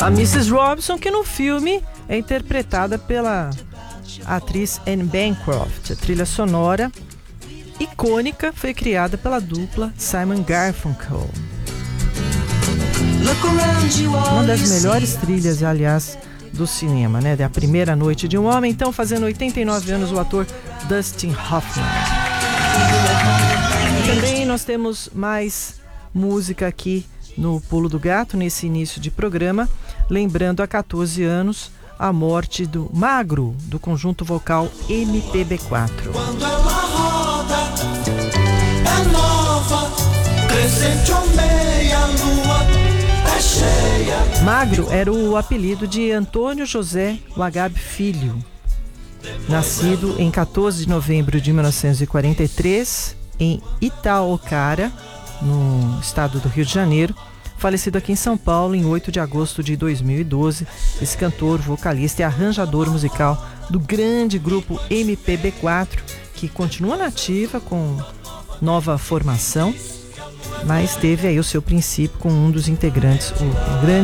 A Mrs. Robinson, que no filme é interpretada pela atriz Anne Bancroft. A trilha sonora icônica foi criada pela dupla Simon Garfunkel. Uma das melhores trilhas, aliás, do cinema, né? Da Primeira Noite de um Homem. Então, fazendo 89 anos, o ator Dustin Hoffman. Também nós temos mais música aqui no Pulo do Gato, nesse início de programa, lembrando há 14 anos a morte do Magro, do conjunto vocal MPB4. Quando ela roda, é nova, crescente ou meia lua, é cheia. Magro era o apelido de Antônio José Wagab Filho, nascido em 14 de novembro de 1943 em Itaocara, no estado do Rio de Janeiro, falecido aqui em São Paulo em 8 de agosto de 2012. Esse cantor, vocalista e arranjador musical do grande grupo MPB4, que continua nativa com nova formação, mas teve aí o seu princípio com um dos integrantes, o grande